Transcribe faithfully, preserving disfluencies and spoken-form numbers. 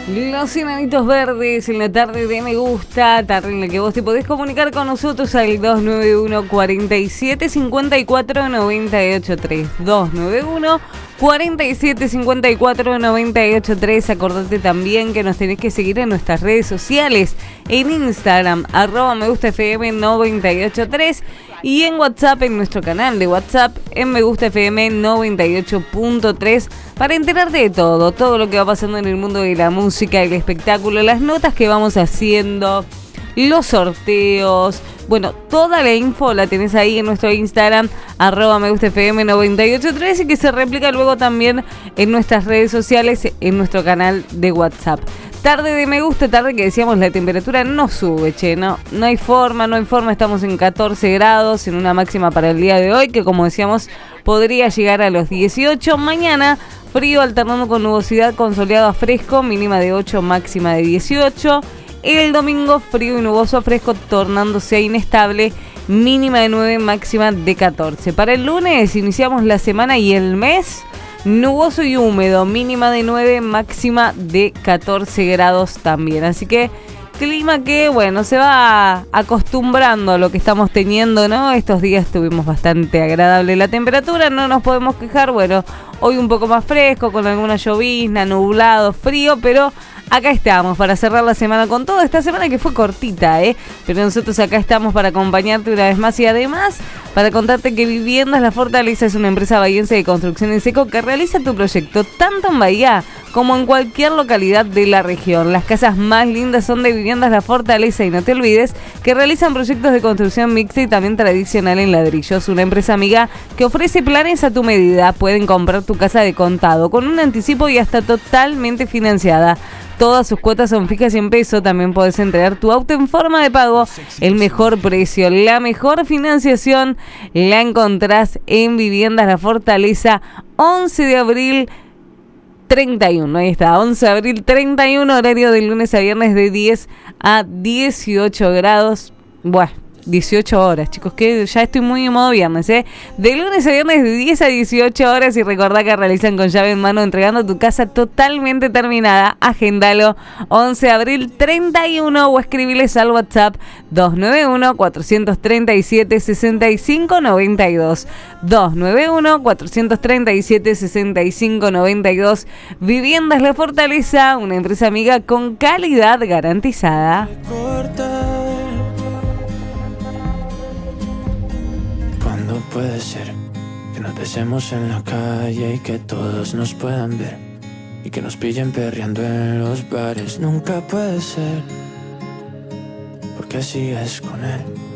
Los Enanitos Verdes en la tarde de Me Gusta, tarde en la que vos te podés comunicar con nosotros al dos nueve uno, cuatro siete, cinco cuatro, nueve ocho tres. dos nueve uno, cuatro siete, cinco cuatro, nueve ocho tres. Acordate también que nos tenés que seguir en nuestras redes sociales, en Instagram, arroba Me Gusta F M noventa y ocho tres, y en WhatsApp, en nuestro canal de WhatsApp, en Me Gusta F M noventa y ocho punto tres, para enterarte de todo, todo lo que va pasando en el mundo de la música, el espectáculo, las notas que vamos haciendo, los sorteos. Bueno, toda la info la tenés ahí en nuestro Instagram, arroba Me Gusta F M noventa y ocho tres, y que se replica luego también en nuestras redes sociales, en nuestro canal de WhatsApp. Tarde de Me Gusta, tarde que decíamos la temperatura no sube, che, no, no hay forma, no hay forma, estamos en catorce grados, en una máxima para el día de hoy, que como decíamos, podría llegar a los dieciocho. Mañana, frío alternando con nubosidad, con soleado a fresco, mínima de ocho, máxima de dieciocho. El domingo, frío y nuboso a fresco, tornándose inestable, mínima de nueve, máxima de catorce. Para el lunes, iniciamos la semana y el mes nuboso y húmedo, mínima de nueve, máxima de catorce grados también. Así que clima que, bueno, se va acostumbrando a lo que estamos teniendo, ¿no? Estos días estuvimos bastante agradable la temperatura, no nos podemos quejar. Bueno, hoy un poco más fresco, con alguna llovizna, nublado, frío, pero acá estamos para cerrar la semana con todo. Esta semana que fue cortita, ¿eh? Pero nosotros acá estamos para acompañarte una vez más, y además para contarte que Viviendas La Fortaleza es una empresa bahiense de construcción en seco que realiza tu proyecto tanto en Bahía como en cualquier localidad de la región. Las casas más lindas son de Viviendas La Fortaleza, y no te olvides que realizan proyectos de construcción mixta y también tradicional en ladrillos. Una empresa amiga que ofrece planes a tu medida. Pueden comprar tu casa de contado con un anticipo y hasta totalmente financiada. Todas sus cuotas son fijas y en peso. También podés entregar tu auto en forma de pago. El mejor precio, la mejor financiación la encontrás en Viviendas La Fortaleza. once de abril treinta y uno, ahí está, once de abril treinta y uno, horario de lunes a viernes de diez a dieciocho grados. Bueno, dieciocho horas, chicos, que ya estoy muy en modo viernes, ¿eh? De lunes a viernes de diez a dieciocho horas, y recordá que realizan con llave en mano, entregando tu casa totalmente terminada. Agendalo, once de abril treinta y uno, o escribiles al WhatsApp dos nueve uno, cuatro tres siete, seis cinco nueve dos. dos nueve uno, cuatro tres siete, seis cinco nueve dos. Viviendas La Fortaleza, una empresa amiga con calidad garantizada. ¿Cuándo puede ser que nos besemos en la calle y que todos nos puedan ver? Y que nos pillen perreando en los bares. Nunca puede ser, porque así es con él.